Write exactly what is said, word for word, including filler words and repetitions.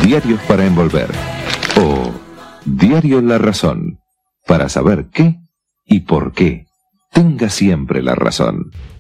Diarios para envolver. O Diario La Razón. Para saber qué y por qué. Tenga siempre la razón.